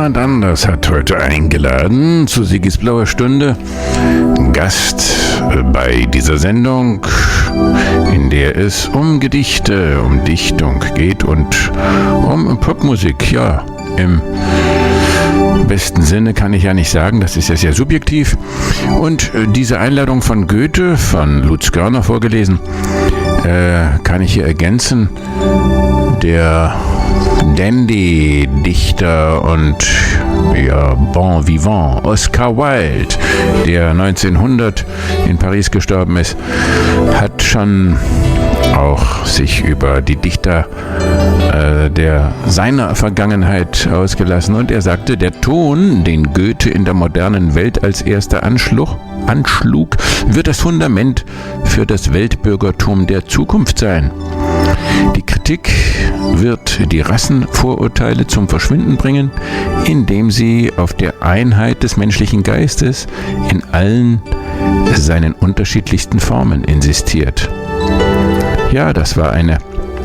Jemand anders hat heute eingeladen zu Siggis blauer Stunde. Gast bei dieser Sendung, in der es um Gedichte, um Dichtung geht und um Popmusik. Ja, im besten Sinne kann ich ja nicht sagen, das ist ja sehr subjektiv. Und diese Einladung von Goethe, von Lutz Görner vorgelesen, kann ich hier ergänzen. Der Dandy-Dichter und Bon Vivant Oscar Wilde, der 1900 in Paris gestorben ist, hat schon auch sich über die Dichter seiner Vergangenheit ausgelassen, und er sagte, der Ton, den Goethe in der modernen Welt als erster anschlug, wird das Fundament für das Weltbürgertum der Zukunft sein. Die Kritik wird die Rassenvorurteile zum Verschwinden bringen, indem sie auf der Einheit des menschlichen Geistes in allen seinen unterschiedlichsten Formen insistiert. Ja, das war eine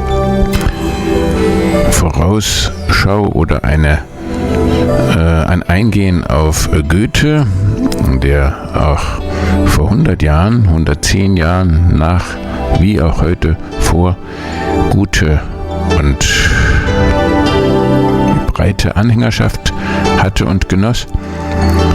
Vorausschau oder ein Eingehen auf Goethe, der auch vor 100 Jahren, 110 Jahren nach, wie auch heute vor, gute und breite Anhängerschaft hatte und genoss.